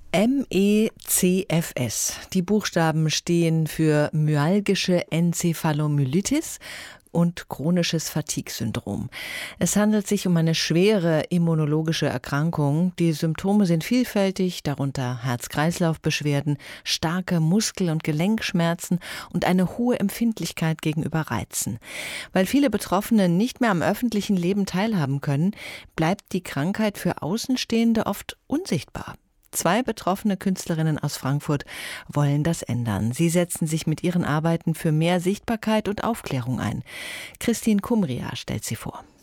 MECFS. Die Buchstaben stehen für myalgische Enzephalomyelitis und chronisches Fatigue-Syndrom. Es handelt sich um eine schwere immunologische Erkrankung. Die Symptome sind vielfältig, darunter Herz-Kreislauf-Beschwerden, starke Muskel- und Gelenkschmerzen und eine hohe Empfindlichkeit gegenüber Reizen. Weil viele Betroffene nicht mehr am öffentlichen Leben teilhaben können, bleibt die Krankheit für Außenstehende oft unsichtbar. 2 betroffene Künstlerinnen aus Frankfurt wollen das ändern. Sie setzen sich mit ihren Arbeiten für mehr Sichtbarkeit und Aufklärung ein. Christine Kumria stellt sie vor.